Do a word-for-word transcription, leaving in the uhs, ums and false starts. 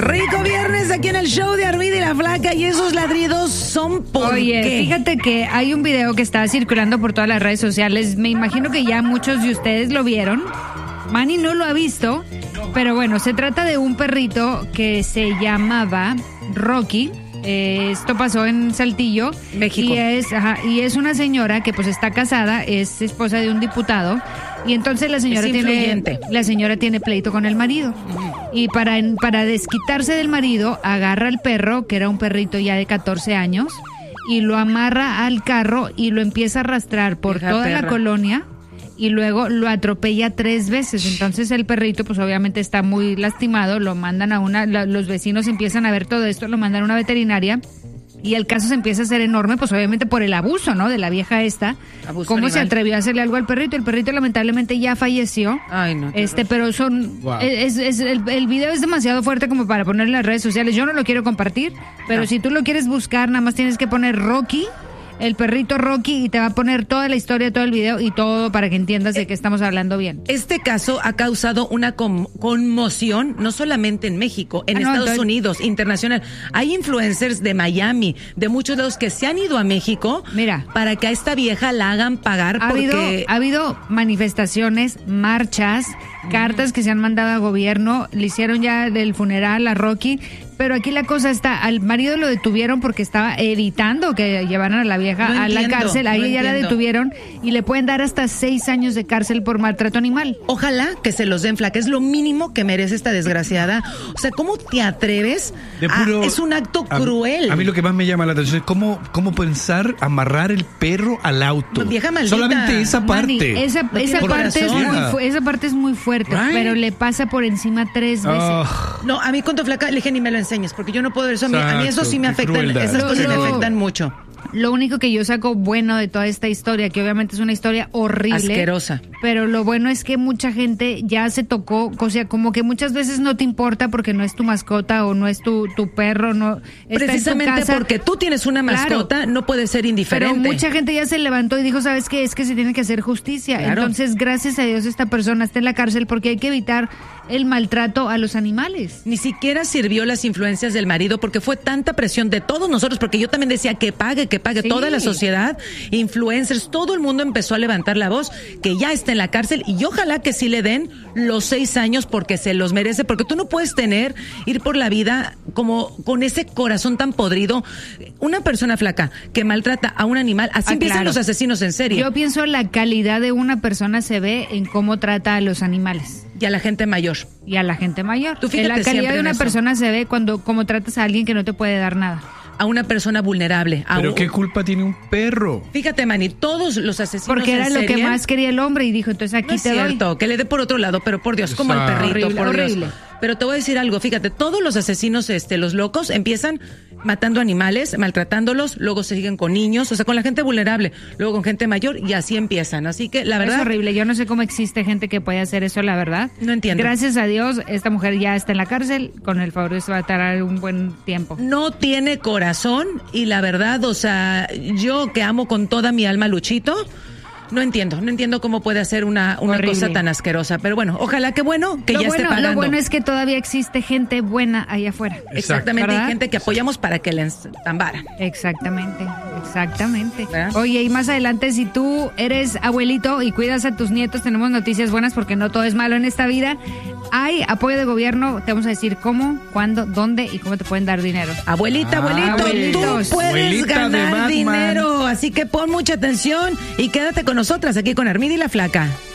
Rico viernes aquí en el show de Armida y la Flaca, y esos ladridos son por Oye, qué. Fíjate que hay un video que está circulando por todas las redes sociales. Me imagino que ya muchos de ustedes lo vieron. Manny no lo ha visto, pero bueno, se trata de un perrito que se llamaba Rocky. Eh, esto pasó en Saltillo, México. Y es, ajá, y es una señora que pues está casada, es esposa de un diputado, y entonces la señora Es tiene influyente. la señora tiene pleito con el marido. Y para, para desquitarse del marido, agarra al perro, que era un perrito ya de catorce años, y lo amarra al carro y lo empieza a arrastrar por Hija toda perra. la colonia. Y luego lo atropella tres veces. Entonces el perrito pues obviamente está muy lastimado. Lo mandan a una, la, los vecinos empiezan a ver todo esto, lo mandan a una veterinaria. Y el caso se empieza a hacer enorme, pues obviamente por el abuso, ¿no? De la vieja esta. Abuso ¿Cómo animal. se atrevió a hacerle algo al perrito? El perrito lamentablemente ya falleció. Ay, no. qué Este, horror. pero son, Wow. es, es- el, el video es demasiado fuerte como para ponerlo en las redes sociales. Yo no lo quiero compartir, pero No. si tú lo quieres buscar, nada más tienes que poner Rocky, el perrito Rocky, y te va a poner toda la historia, todo el video y todo para que entiendas de qué estamos hablando bien. Este caso ha causado una com- conmoción, no solamente en México, en Ah, no, Estados entonces- Unidos, internacional. Hay influencers de Miami, de muchos de los que se han ido a México Mira. para que a esta vieja la hagan pagar Ha habido, porque... ha habido manifestaciones, marchas, cartas que se han mandado a gobierno, le hicieron ya el funeral a Rocky, pero aquí la cosa está, al marido lo detuvieron porque estaba evitando que llevaran a la vieja No a la entiendo, cárcel, a no ella ya la entiendo. detuvieron y le pueden dar hasta seis años de cárcel por maltrato animal. Ojalá que se los den, Flaca, es lo mínimo que merece esta desgraciada. O sea, ¿cómo te atreves? De a- puro- es un acto a- cruel. A, mí lo que más me llama la atención es cómo, cómo pensar amarrar el perro al auto. Vieja maldita. Solamente esa parte. Manny, esa, No esa tiene parte es corazón. muy, fu- esa parte es muy fuerte, Right. pero le pasa por encima tres veces. Oh, No, a mí cuando Flaca, le dije ni me lo enseñes, porque yo no puedo ver eso. A mí, a mí eso Exacto, sí me qué afecta. crueldad. Esas cosas me Lo- afectan mucho. Lo único que yo saco bueno de toda esta historia, que obviamente es una historia horrible, Asquerosa. pero lo bueno es que mucha gente ya se tocó, o sea, como que muchas veces no te importa porque no es tu mascota o no es tu, tu perro, no está en tu Precisamente casa. porque tú tienes una Claro. mascota, no puedes ser indiferente. Pero mucha gente ya se levantó y dijo, ¿sabes qué? Es que se tiene que hacer justicia. Claro. Entonces, gracias a Dios, esta persona está en la cárcel porque hay que evitar el maltrato a los animales. Ni siquiera sirvió las influencias del marido porque fue tanta presión de todos nosotros, porque yo también decía que pague, que pague Sí. toda la sociedad, influencers, todo el mundo empezó a levantar la voz, que ya está en la cárcel y ojalá que sí le den los seis años porque se los merece, porque tú no puedes tener, ir por la vida como con ese corazón tan podrido. Una persona Flaca que maltrata a un animal, así Ah, empiezan claro. los asesinos en serie. Yo pienso la calidad de una persona se ve en cómo trata a los animales. Y a la gente mayor. Y a la gente mayor. Tú fíjate la calidad siempre de en una eso. persona se ve cuando como tratas a alguien que no te puede dar nada. A una persona vulnerable. A pero un- qué culpa tiene un perro. Fíjate, Manny, todos los asesinos Porque era en lo que serie- más quería el hombre y dijo, entonces aquí No es te doy. cierto, que le dé por otro lado, pero por Dios, como el Exacto. perrito, Horrible, por Dios. horrible. Pero te voy a decir algo, fíjate, todos los asesinos, este, los locos, empiezan matando animales, maltratándolos, luego se siguen con niños, o sea, con la gente vulnerable, luego con gente mayor y así empiezan. Así que la verdad, Es horrible. Yo no sé cómo existe gente que puede hacer eso, la verdad. No entiendo. Gracias a Dios, esta mujer ya está en la cárcel. Con el favor de Dios va a tardar un buen tiempo. no tiene corazón y la verdad, o sea, yo que amo con toda mi alma a Luchito, no entiendo, no entiendo cómo puede hacer una, una Horrible. cosa tan asquerosa. Pero bueno, ojalá que bueno, que lo, ya bueno, esté pagando. lo bueno es que todavía existe gente buena allá afuera. Exactamente, ¿Verdad? hay gente que apoyamos para que le entambaran. Exactamente, exactamente. ¿Verdad? Oye, y más adelante, si tú eres abuelito y cuidas a tus nietos, tenemos noticias buenas porque no todo es malo en esta vida. Hay apoyo de gobierno, te vamos a decir cómo, cuándo, dónde y cómo te pueden dar dinero. Abuelita, Ah, abuelito, abuelitos. tú puedes Abuelita de ganar Batman. dinero, así que pon mucha atención y quédate con nosotras aquí con Armida y la Flaca.